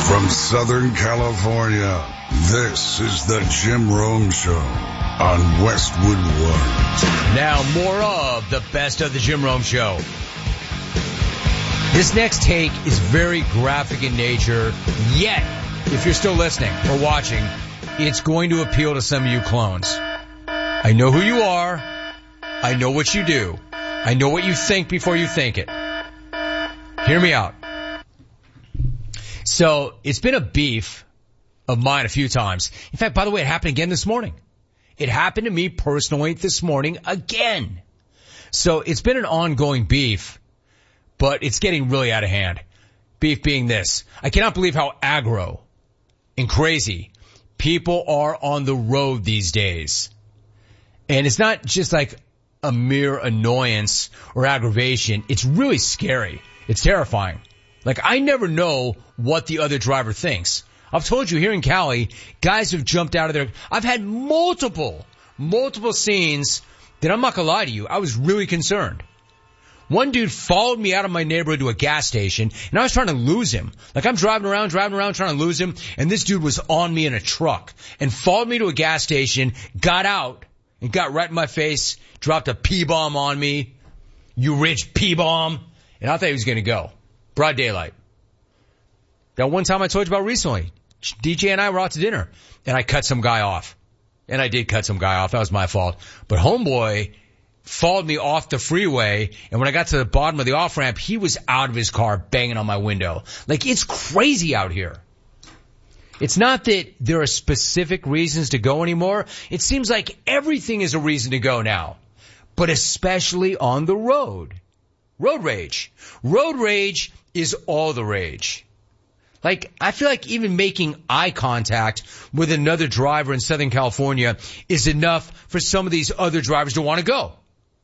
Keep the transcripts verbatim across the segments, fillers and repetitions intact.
From Southern California, this is the Jim Rome Show on Westwood One. Now, more of the best of the Jim Rome Show. This next take is very graphic in nature, yet, if you're still listening or watching, it's going to appeal to some of you clones. I know who you are. I know what you do. I know what you think before you think it. Hear me out. So, it's been a beef of mine a few times. In fact, by the way, it happened again this morning. It happened to me personally this morning again. So, it's been an ongoing beef, but it's getting really out of hand. Beef being this. I cannot believe how aggro and crazy people are on the road these days. And it's not just like a mere annoyance or aggravation. It's really scary. It's terrifying. Like, I never know what the other driver thinks. I've told you here in Cali, guys have jumped out of their... I've had multiple, multiple scenes that I'm not gonna lie to you, I was really concerned. One dude followed me out of my neighborhood to a gas station, and I was trying to lose him. Like, I'm driving around, driving around, trying to lose him, and this dude was on me in a truck and followed me to a gas station, got out, and got right in my face, dropped a P-bomb on me. You rich P-bomb. And I thought he was gonna go. Broad daylight. That one time I told you about recently, D J and I were out to dinner, and I cut some guy off. And I did cut some guy off. That was my fault. But homeboy followed me off the freeway, and when I got to the bottom of the off-ramp, he was out of his car banging on my window. Like, it's crazy out here. It's not that there are specific reasons to go anymore. It seems like everything is a reason to go now. But especially on the road. Road rage. Road rage is all the rage. Like, I feel like even making eye contact with another driver in Southern California is enough for some of these other drivers to want to go.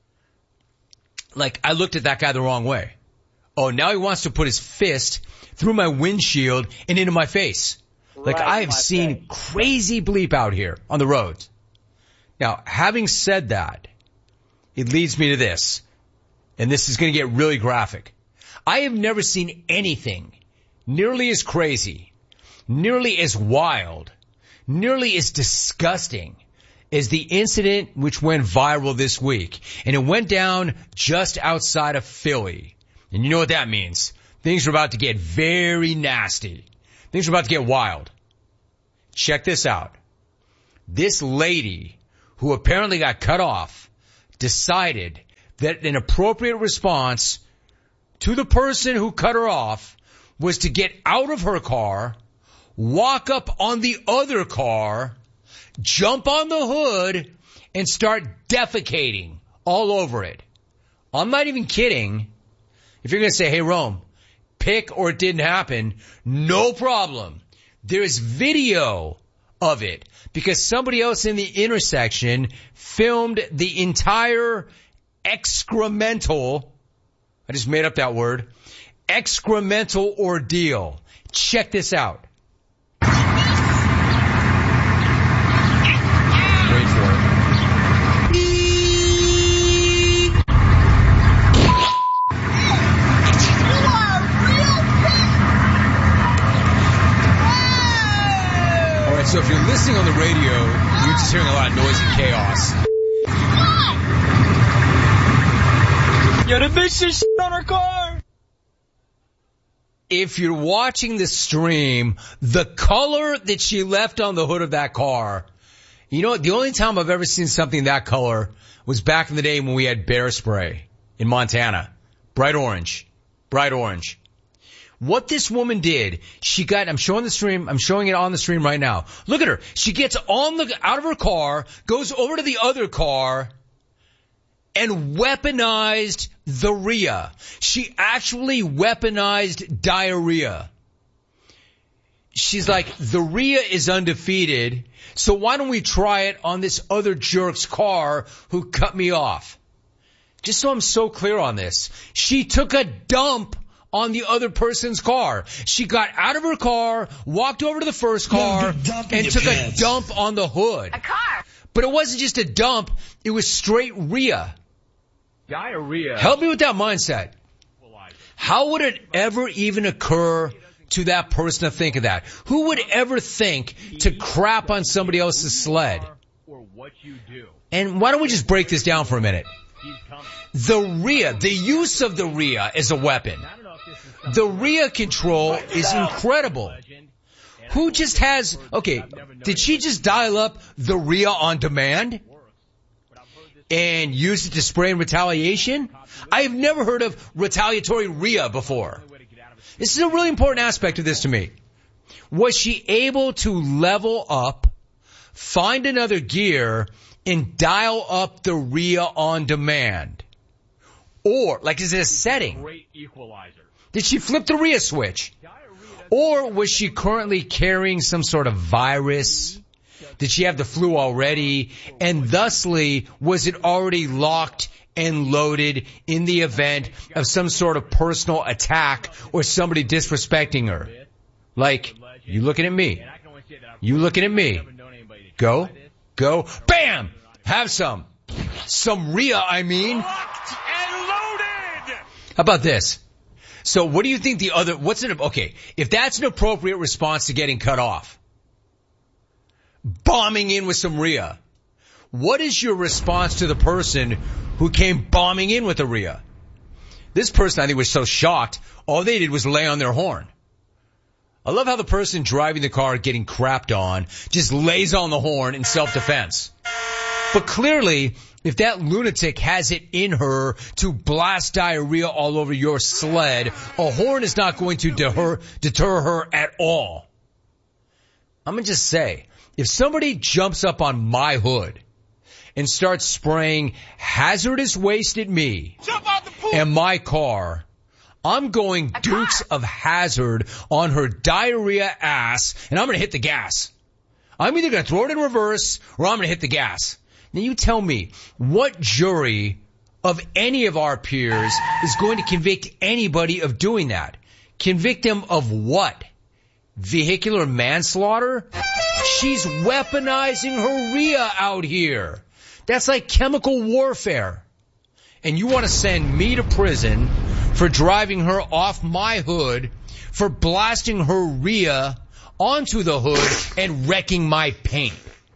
Like, I looked at that guy the wrong way. Oh, now he wants to put his fist through my windshield and into my face. Like, right, I have seen face. Crazy bleep out here on the roads. Now, having said that, it leads me to this. And this is going to get really graphic. I have never seen anything nearly as crazy, nearly as wild, nearly as disgusting as the incident which went viral this week. And it went down just outside of Philly. And you know what that means. Things are about to get very nasty. Things are about to get wild. Check this out. This lady, who apparently got cut off, decided that an appropriate response to the person who cut her off was to get out of her car, walk up on the other car, jump on the hood, and start defecating all over it. I'm not even kidding. If you're going to say, hey, Rome, pick or it didn't happen, no problem. There's video of it because somebody else in the intersection filmed the entire excremental, I just made up that word, excremental ordeal. Check this out. Wait for it. You are a real pig. All right, so if you're listening on the radio, you're just hearing a lot of noise and chaos. Yo, the bitch just shit on her car. If you're watching the stream, the color that she left on the hood of that car, you know what? The only time I've ever seen something that color was back in the day when we had bear spray in Montana. Bright orange. Bright orange. What this woman did, she got, I'm showing the stream, I'm showing it on the stream right now. Look at her. She gets on the, out of her car, goes over to the other car, and weaponized the R I A. She actually weaponized diarrhea. She's like, the R I A is undefeated, so why don't we try it on this other jerk's car who cut me off? Just so I'm so clear on this, she took a dump on the other person's car. She got out of her car, walked over to the first car, and took pants. a dump on the hood. A car. But it wasn't just a dump, it was straight R I A. Diarrhea. Help me with that mindset. How would it ever even occur to that person to think of that? Who would ever think to crap on somebody else's sled? And why don't we just break this down for a minute? The R I A, the use of the R I A as a weapon. The R I A control is incredible. Who just has, okay, did she just dial up the R I A on demand and use it to spray in retaliation? I have never heard of retaliatory R I A before. This is a really important aspect of this to me. Was she able to level up, find another gear, and dial up the R I A on demand? Or, like, is it a setting? Did she flip the R I A switch? Or was she currently carrying some sort of virus? Did she have the flu already? And thusly, was it already locked and loaded in the event of some sort of personal attack or somebody disrespecting her? Like, you looking at me. You looking at me. Go. Go. Bam! Have some. Some R I A, I mean. How about this? So what do you think the other, what's it, okay, if that's an appropriate response to getting cut off, bombing in with some R I A, what is your response to the person who came bombing in with a R I A? This person, I think, was so shocked, all they did was lay on their horn. I love how the person driving the car getting crapped on just lays on the horn in self-defense. But clearly, if that lunatic has it in her to blast diarrhea all over your sled, a horn is not going to deter, deter her at all. I'm going to just say, if somebody jumps up on my hood and starts spraying hazardous waste at me and my car, I'm going Dukes of Hazzard on her diarrhea ass, and I'm going to hit the gas. I'm either going to throw it in reverse or I'm going to hit the gas. Now you tell me, what jury of any of our peers is going to convict anybody of doing that? Convict them of what? Vehicular manslaughter? She's weaponizing her R I A out here. That's like chemical warfare. And you want to send me to prison for driving her off my hood, for blasting her R I A onto the hood and wrecking my paint.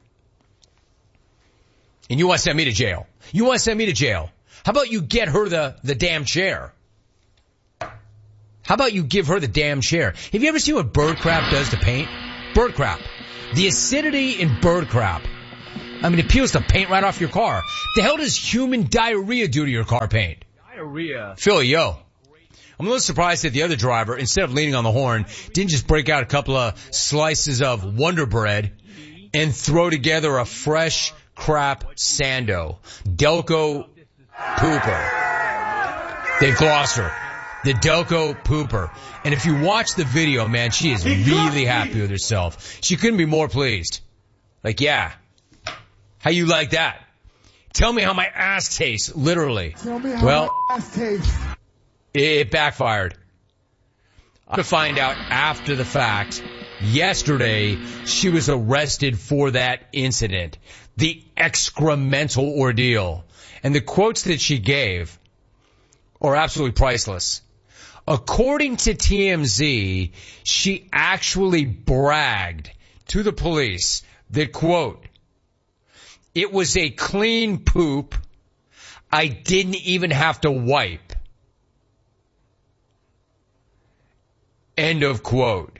And you want to send me to jail. You want to send me to jail. How about you get her the, the damn chair? How about you give her the damn chair? Have you ever seen what bird crap does to paint? Bird crap. The acidity in bird crap. I mean, it peels the paint right off your car. The hell does human diarrhea do to your car paint? Diarrhea. Philly, yo. I'm a little surprised that the other driver, instead of leaning on the horn, didn't just break out a couple of slices of Wonder Bread and throw together a fresh crap Sando. Delco Pooper. Dave Gloucester. The Delco Pooper. And if you watch the video, man, she is really happy with herself. She couldn't be more pleased. Like, yeah. How you like that? Tell me how my ass tastes, literally. Tell me how well, my ass tastes. It backfired. I'm going to find out after the fact. Yesterday, she was arrested for that incident. The excremental ordeal. And the quotes that she gave are absolutely priceless. According to T M Z, she actually bragged to the police that, quote, it was a clean poop. I didn't even have to wipe. End of quote.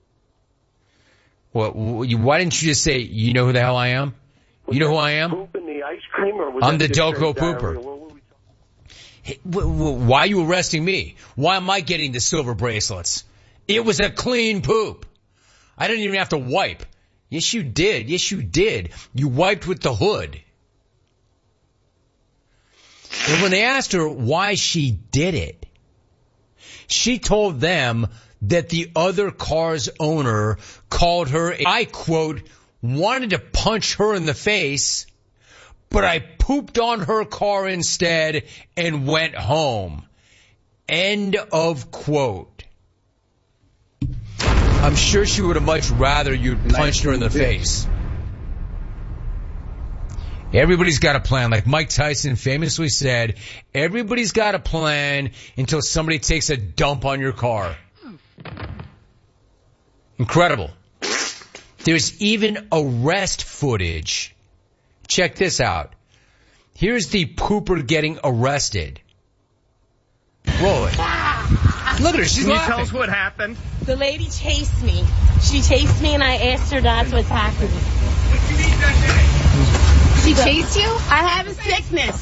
Well, why didn't you just say, you know who the hell I am? You know who I am? Poop in the ice cream, or was I'm the that Delco diarrhea? Pooper. What were we Hey, w- w- why are you arresting me? Why am I getting the silver bracelets? It was a clean poop. I didn't even have to wipe. Yes, you did. Yes, you did. You wiped with the hood. And when they asked her why she did it, she told them that the other car's owner called her, I quote, wanted to punch her in the face, but I pooped on her car instead and went home. End of quote. I'm sure she would have much rather you'd punched her in the face. Everybody's got a plan. Like Mike Tyson famously said, everybody's got a plan until somebody takes a dump on your car. Incredible. There's even arrest footage. Check this out. Here's the pooper getting arrested. Roll it. Look at her. She's Can you laughing. tell us what happened? The lady chased me. She chased me and I asked her not to attack me. She chased you? I have a sickness.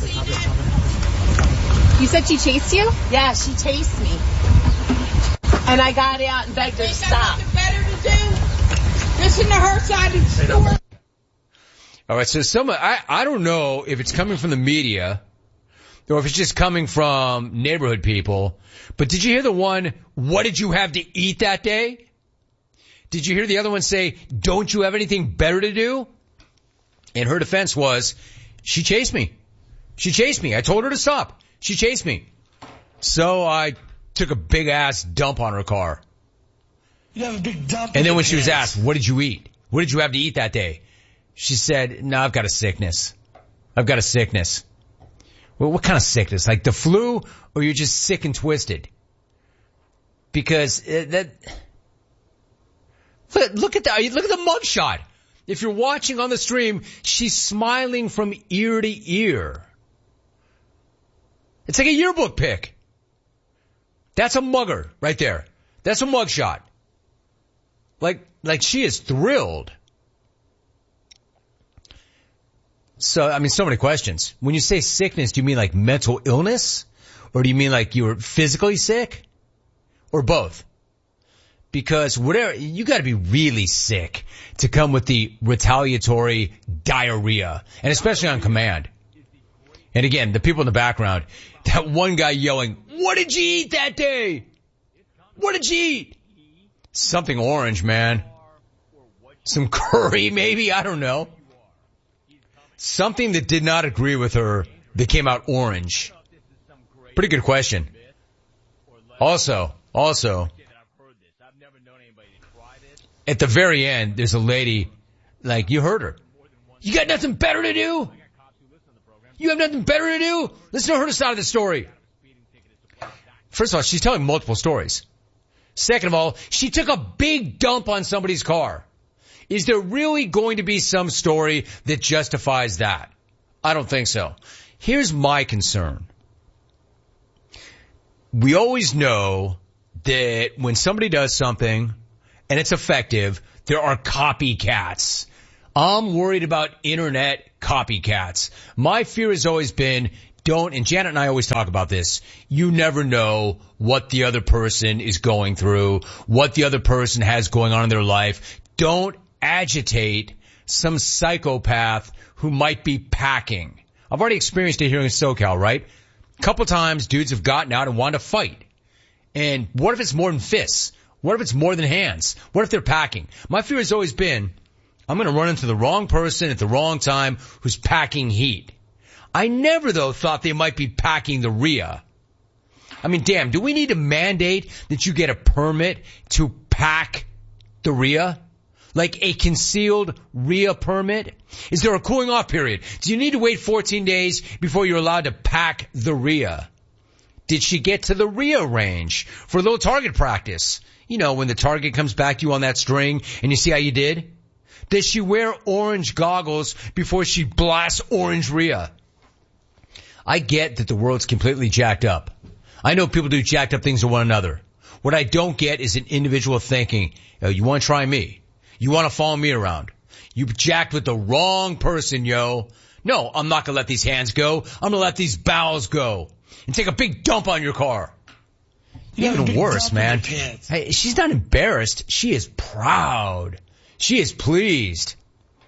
You said she chased you? Yeah, she chased me. And I got out and begged her to stop. Better to do? Listen to her side of the story. All right, so some, I, I don't know if it's coming from the media or if it's just coming from neighborhood people, but did you hear the one, what did you have to eat that day? Did you hear the other one say, don't you have anything better to do? And her defense was, she chased me. She chased me. I told her to stop. She chased me. So I took a big ass dump on her car. You have a big dump. And then when she was asked, what did you eat? What did you have to eat that day? She said, no, I've got a sickness. I've got a sickness. Well, what kind of sickness? Like the flu, or you're just sick and twisted? Because uh, that, look, look at the, look at the mugshot. If you're watching on the stream, she's smiling from ear to ear. It's like a yearbook pic. That's a mugger right there. That's a mugshot. Like, like she is thrilled. So, I mean, so many questions. When you say sickness, do you mean like mental illness? Or do you mean like you were physically sick? Or both? Because whatever, you gotta be really sick to come with the retaliatory diarrhea. And especially on command. And again, the people in the background, that one guy yelling, what did you eat that day? What did you eat? Something orange, man. Some curry, maybe, I don't know. Something that did not agree with her that came out orange. Pretty good question. Also, also, at the very end, there's a lady, like, you heard her. You got nothing better to do? You have nothing better to do? Listen to her side of the story. First of all, she's telling multiple stories. Second of all, she took a big dump on somebody's car. Is there really going to be some story that justifies that? I don't think so. Here's my concern. We always know that when somebody does something and it's effective, there are copycats. I'm worried about internet copycats. My fear has always been, don't, and Janet and I always talk about this, you never know what the other person is going through, what the other person has going on in their life. Don't agitate some psychopath who might be packing. I've already experienced it here in SoCal, right? A couple times dudes have gotten out and wanted to fight. And what if it's more than fists? What if it's more than hands? What if they're packing? My fear has always been, I'm going to run into the wrong person at the wrong time who's packing heat. I never, though, thought they might be packing the R I A. I mean, damn, do we need to mandate that you get a permit to pack the R I A? Like a concealed R I A permit? Is there a cooling off period? Do you need to wait fourteen days before you're allowed to pack the R I A? Did she get to the R I A range for a little target practice? You know, when the target comes back to you on that string and you see how you did? Does she wear orange goggles before she blasts orange R I A? I get that the world's completely jacked up. I know people do jacked up things to one another. What I don't get is an individual thinking, oh, you want to try me? You want to follow me around? You jacked with the wrong person, yo. No, I'm not going to let these hands go. I'm going to let these bowels go and take a big dump on your car. You Even worse, man. Hey, she's not embarrassed. She is proud. She is pleased.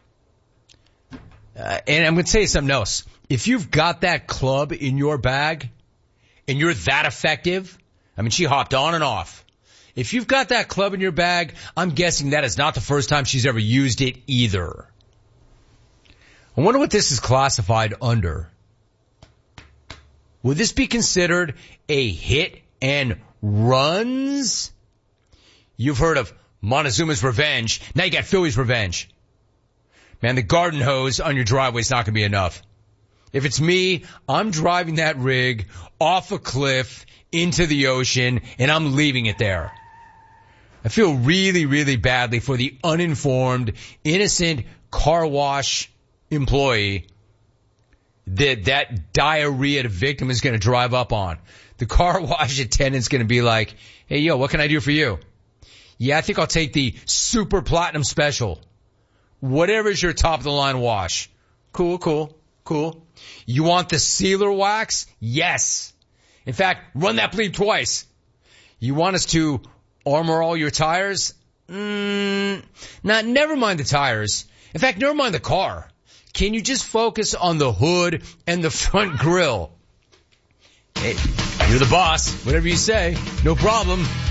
Uh, and I'm going to tell you something else. If you've got that club in your bag and you're that effective, I mean, she hopped on and off. If you've got that club in your bag, I'm guessing that is not the first time she's ever used it either. I wonder what this is classified under. Would this be considered a hit and runs? You've heard of Montezuma's revenge. Now you got Philly's revenge. Man, the garden hose on your driveway is not going to be enough. If it's me, I'm driving that rig off a cliff into the ocean, and I'm leaving it there. I feel really, really badly for the uninformed, innocent car wash employee that that diarrhea victim is going to drive up on. The car wash attendant's going to be like, hey, yo, what can I do for you? Yeah, I think I'll take the super platinum special. Whatever's your top of the line wash. Cool, cool, cool. You want the sealer wax? Yes. In fact, run that bleed twice. You want us to armor all your tires? Mm, nah, never mind the tires. In fact, never mind the car. Can you just focus on the hood and the front grille? Hey, you're the boss. Whatever you say, no problem.